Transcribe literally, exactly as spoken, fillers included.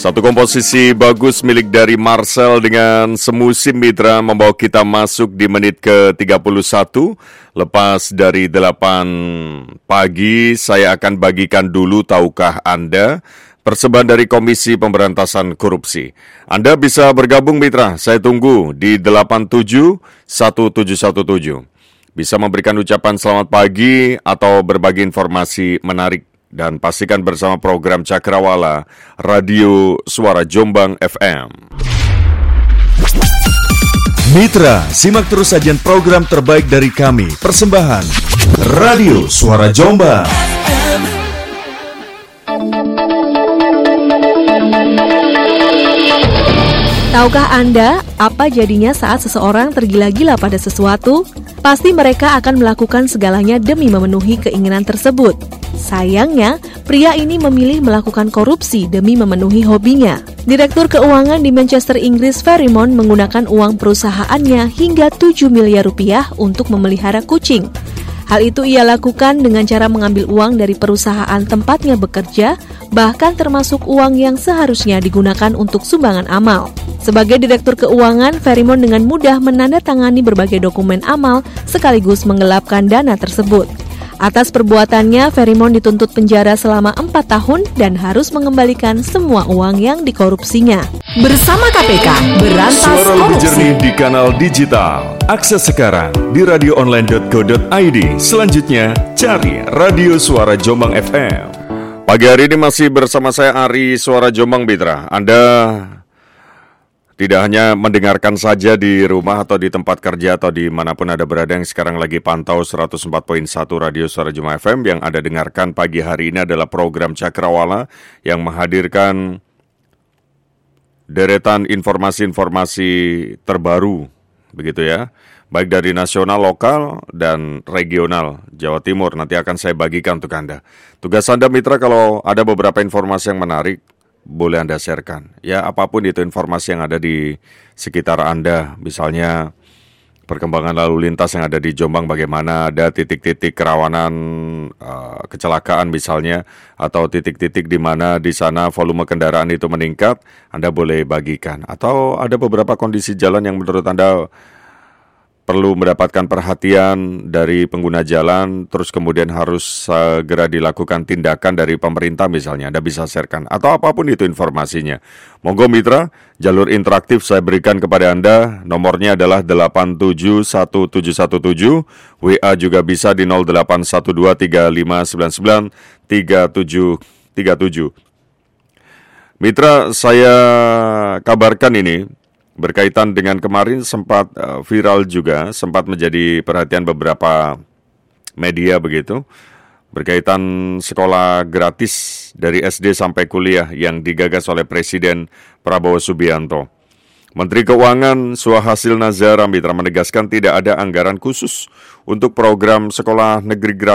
Satu komposisi bagus milik dari Marcel dengan Semusim Mitra membawa kita masuk di menit ke tiga puluh satu. Lepas dari delapan pagi, saya akan bagikan dulu tahukah Anda persembahan dari Komisi Pemberantasan Korupsi. Anda bisa bergabung Mitra, saya tunggu di delapan tujuh satu tujuh satu tujuh. Bisa memberikan ucapan selamat pagi atau berbagi informasi menarik. Dan pastikan bersama program Cakrawala, Radio Suara Jombang F M. Mitra, simak terus sajian program terbaik dari kami. Persembahan Radio Suara Jombang. Tahukah Anda apa jadinya saat seseorang tergila-gila pada sesuatu? Pasti mereka akan melakukan segalanya demi memenuhi keinginan tersebut. Sayangnya, pria ini memilih melakukan korupsi demi memenuhi hobinya. Direktur keuangan di Manchester, Inggris, Ferrymount menggunakan uang perusahaannya hingga tujuh miliar rupiah untuk memelihara kucing. Hal itu ia lakukan dengan cara mengambil uang dari perusahaan tempatnya bekerja, bahkan termasuk uang yang seharusnya digunakan untuk sumbangan amal. Sebagai direktur keuangan, Ferrymount dengan mudah menandatangani berbagai dokumen amal sekaligus menggelapkan dana tersebut. Atas perbuatannya, Ferrymount dituntut penjara selama empat tahun dan harus mengembalikan semua uang yang dikorupsinya. Bersama K P K, berantas Suara lebih korupsi. jernih di kanal digital. Akses sekarang di radio online dot co dot i d. Selanjutnya, cari Radio Suara Jombang F M. Pagi hari ini masih bersama saya Ari Suara Jombang Mitra. Anda tidak hanya mendengarkan saja di rumah atau di tempat kerja atau dimanapun Anda berada yang sekarang lagi pantau seratus empat koma satu Radio Suara Jombang F M. Yang Anda dengarkan pagi hari ini adalah program Cakrawala yang menghadirkan deretan informasi-informasi terbaru, begitu ya, baik dari nasional, lokal, dan regional Jawa Timur. Nanti akan saya bagikan untuk Anda. Tugas Anda Mitra, kalau ada beberapa informasi yang menarik, boleh Anda sharekan. Ya, apapun itu informasi yang ada di sekitar Anda. Misalnya perkembangan lalu lintas yang ada di Jombang, bagaimana ada titik-titik kerawanan uh, kecelakaan misalnya, atau titik-titik di mana di sana volume kendaraan itu meningkat, Anda boleh bagikan. Atau ada beberapa kondisi jalan yang menurut Anda perlu mendapatkan perhatian dari pengguna jalan, terus kemudian harus segera dilakukan tindakan dari pemerintah misalnya, Anda bisa sharekan, atau apapun itu informasinya. Monggo Mitra, jalur interaktif saya berikan kepada Anda, nomornya adalah delapan tujuh satu tujuh satu tujuh, W A juga bisa di nol delapan satu dua tiga lima sembilan sembilan tiga tujuh tiga tujuh. Mitra, saya kabarkan ini berkaitan dengan kemarin sempat uh, viral juga, sempat menjadi perhatian beberapa media begitu, berkaitan sekolah gratis dari S D sampai kuliah yang digagas oleh Presiden Prabowo Subianto. Menteri Keuangan Suhasil Nazara Mitra menegaskan tidak ada anggaran khusus untuk program sekolah negeri gratis